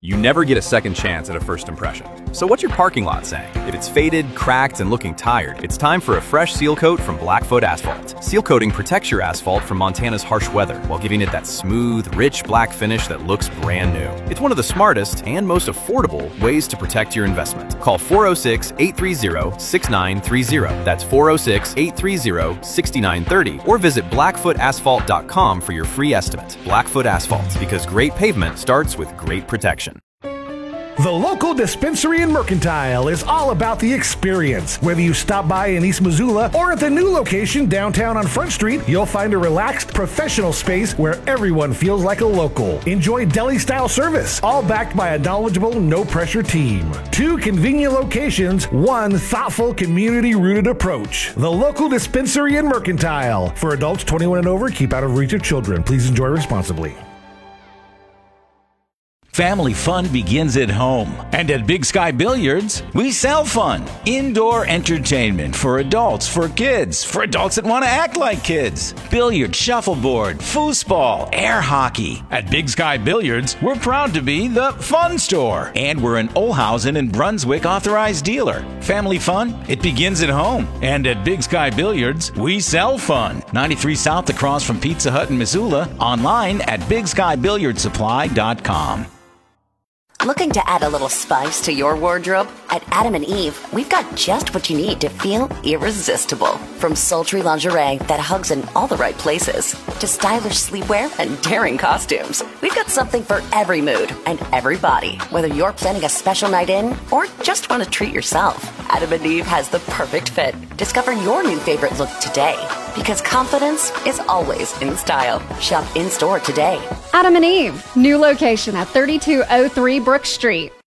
You never get a second chance at a first impression. So what's your parking lot saying? If it's faded, cracked, and looking tired, it's time for a fresh seal coat from Blackfoot Asphalt. Seal coating protects your asphalt from Montana's harsh weather while giving it that smooth, rich black finish that looks brand new. It's one of the smartest and most affordable ways to protect your investment. Call 406-830-6930. That's 406-830-6930. Or visit blackfootasphalt.com for your free estimate. Blackfoot Asphalt, because great pavement starts with great protection. The local dispensary and mercantile is all about the experience. Whether you stop by in East Missoula or at the new location downtown on Front Street, you'll find a relaxed, professional space where everyone feels like a local. Enjoy deli-style service, all backed by a knowledgeable, no-pressure team. 2 convenient locations, 1 thoughtful, community-rooted approach. The local dispensary and mercantile. For adults 21 and over, keep out of reach of children. Please enjoy responsibly. Family fun begins at home. And at Big Sky Billiards, we sell fun. Indoor entertainment for adults, for kids, for adults that want to act like kids. Billiard, shuffleboard, foosball, air hockey. At Big Sky Billiards, we're proud to be the fun store. And we're an Olhausen and Brunswick authorized dealer. Family fun, it begins at home. And at Big Sky Billiards, we sell fun. 93 South across from Pizza Hut in Missoula. Online at BigSkyBilliardSupply.com. Looking to add a little spice to your wardrobe? At Adam and Eve, we've got just what you need to feel irresistible. From sultry lingerie that hugs in all the right places, to stylish sleepwear and daring costumes, we've got something for every mood and every body. Whether you're planning a special night in or just want to treat yourself, Adam and Eve has the perfect fit. Discover your new favorite look today, because confidence is always in style. Shop in-store today. Adam and Eve, new location at 3203 Brook Street.